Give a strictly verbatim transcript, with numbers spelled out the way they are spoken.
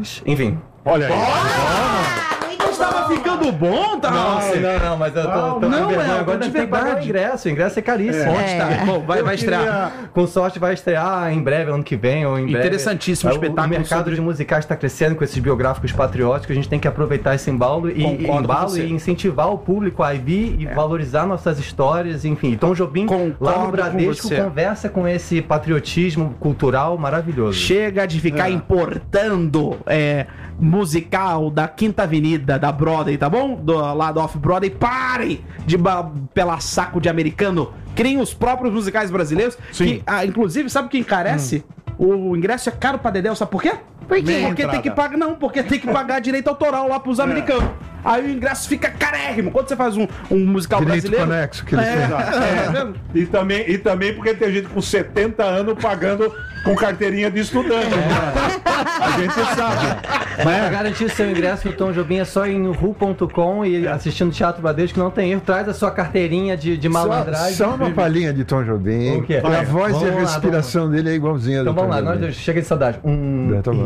Mas, enfim. Olha aí. Tava ficando bom, tá? Não, não, não, mas eu tô, tô não, com vergonha. é, Agora de tem que pagar o verdade. ingresso. O ingresso é caríssimo. Onde tá? Bom, vai, vai estrear. Com sorte vai estrear em breve, ano que vem ou em breve. Interessantíssimo o espetáculo O mercado sobre- de musicais está crescendo com esses biográficos patrióticos. A gente tem que aproveitar esse embalo e, Concordo e, com embalo você. e incentivar o público a vir e valorizar nossas histórias. Enfim, e Tom Jobim Concordo lá no com Bradesco você. conversa com esse patriotismo cultural maravilhoso. Chega de ficar importando é, musical da Quinta Avenida, da Broadway, tá bom? Do, lá do Off-Broadway. Parem de ba- pela saco de americano. Criem os próprios musicais brasileiros. Sim. Que, ah, inclusive, sabe o que encarece? O ingresso é caro pra Dedéu, sabe por quê? Por quê? Meia Porque tem entrada. que pagar, não, porque tem que pagar direito autoral lá pros americanos. Aí o ingresso fica carérrimo. Quando você faz um, um musical Direito brasileiro. conexo que eles é, têm. é, tá vendo? E também, e também porque tem gente com setenta anos pagando com carteirinha de estudante. A gente sabe. Mas pra garantir seu ingresso no Tom Jobim é só ir em ru ponto com e assistindo Teatro Bradesco, não tem erro. Traz a sua carteirinha de, de malandragem. Só, só uma palhinha de Tom Jobim. O quê? A voz Vamos e a lá, respiração dele é igualzinha Então do Tom vamos lá, Jobim. nós chega de saudade. Um, É, tá bom.